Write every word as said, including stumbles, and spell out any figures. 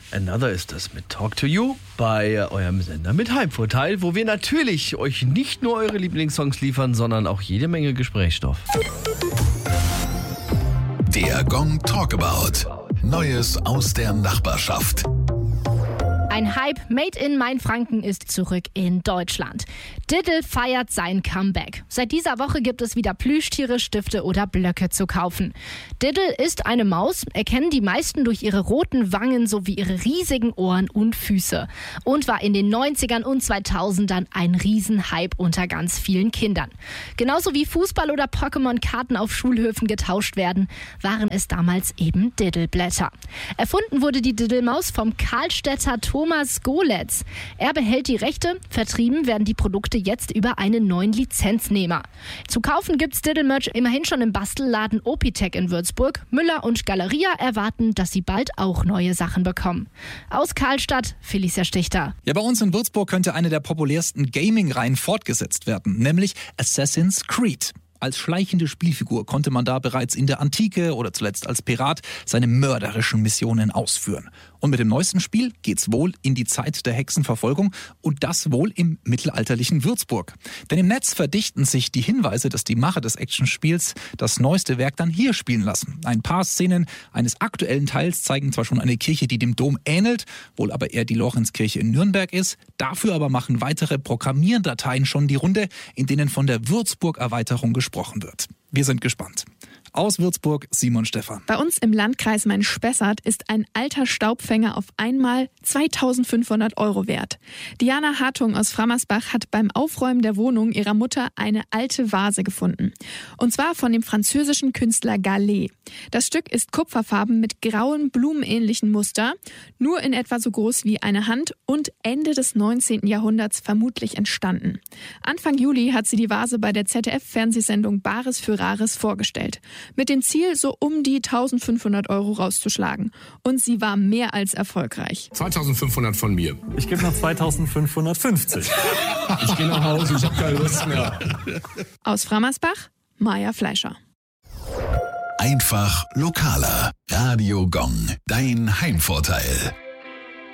Another ist das mit Talk to You bei äh, eurem Sender mit Heimvorteil, wo wir natürlich euch nicht nur eure Lieblingssongs liefern, sondern auch jede Menge Gesprächsstoff. Der Gong Talkabout. Neues aus der Nachbarschaft. Ein Hype made in Mainfranken ist zurück in Deutschland. Diddle feiert sein Comeback. Seit dieser Woche gibt es wieder Plüschtiere, Stifte oder Blöcke zu kaufen. Diddle ist eine Maus, erkennen die meisten durch ihre roten Wangen sowie ihre riesigen Ohren und Füße. Und war in den neunzigern und zweitausendern ein Riesenhype unter ganz vielen Kindern. Genauso wie Fußball- oder Pokémon-Karten auf Schulhöfen getauscht werden, waren es damals eben Diddle-Blätter. Erfunden wurde die Diddle-Maus vom Karlstädter Thomas Goletz. Er behält die Rechte, vertrieben werden die Produkte jetzt über einen neuen Lizenznehmer. Zu kaufen gibt's Diddle-Merch immerhin schon im Bastelladen Opitec in Würzburg. Müller und Galeria erwarten, dass sie bald auch neue Sachen bekommen. Aus Karlstadt, Felicia Stichter. Ja, bei uns in Würzburg könnte eine der populärsten Gaming-Reihen fortgesetzt werden, nämlich Assassin's Creed. Als schleichende Spielfigur konnte man da bereits in der Antike oder zuletzt als Pirat seine mörderischen Missionen ausführen. Und mit dem neuesten Spiel geht's wohl in die Zeit der Hexenverfolgung und das wohl im mittelalterlichen Würzburg. Denn im Netz verdichten sich die Hinweise, dass die Macher des Actionspiels das neueste Werk dann hier spielen lassen. Ein paar Szenen eines aktuellen Teils zeigen zwar schon eine Kirche, die dem Dom ähnelt, wohl aber eher die Lorenzkirche in Nürnberg ist. Dafür aber machen weitere Programmierdateien schon die Runde, in denen von der Würzburg-Erweiterung gesprochen wird. Wir sind gespannt. Aus Würzburg, Simon Stephan. Bei uns im Landkreis Main-Spessart ist ein alter Staubfänger auf einmal zweitausendfünfhundert Euro wert. Diana Hartung aus Frammersbach hat beim Aufräumen der Wohnung ihrer Mutter eine alte Vase gefunden. Und zwar von dem französischen Künstler Gallet. Das Stück ist kupferfarben mit grauen, blumenähnlichen Muster, nur in etwa so groß wie eine Hand und Ende des neunzehnten Jahrhunderts vermutlich entstanden. Anfang Juli hat sie die Vase bei der Z D F-Fernsehsendung Bares für Rares vorgestellt. Mit dem Ziel, so um die eintausendfünfhundert Euro rauszuschlagen. Und sie war mehr als erfolgreich. zweitausendfünfhundert von mir. Ich gebe noch zweitausendfünfhundertfünfzig. Ich gehe nach Hause, ich habe keine Lust mehr. Aus Frammersbach, Maja Fleischer. Einfach lokaler. Radio Gong. Dein Heimvorteil.